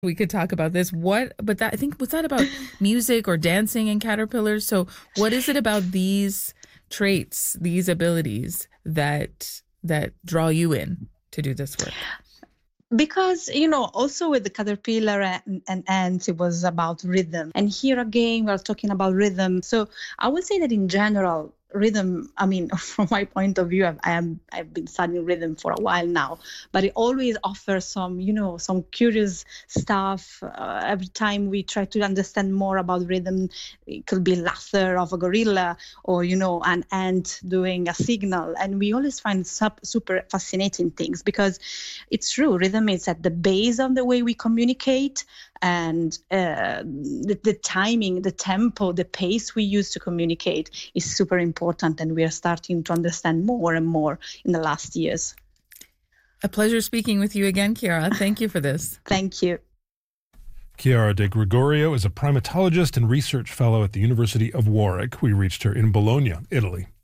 We could talk about this. But that, I think, was that about music or dancing in caterpillars? So, what is it about these traits, these abilities that draw you in to do this work? Because, also with the caterpillar and ants, it was about rhythm. And here again, we're talking about rhythm. So I would say that in general, rhythm, I mean, from my point of view, I've been studying rhythm for a while now, but it always offers some curious stuff. Every time we try to understand more about rhythm, it could be laughter of a gorilla or, an ant doing a signal. And we always find super fascinating things because it's true. Rhythm is at the base of the way we communicate, and the timing, the tempo, the pace we use to communicate is super important, and we are starting to understand more and more in the last years. A pleasure speaking with you again, Chiara. Thank you for this. Thank you. Chiara De Gregorio is a primatologist and research fellow at the University of Warwick. We reached her in Bologna, Italy.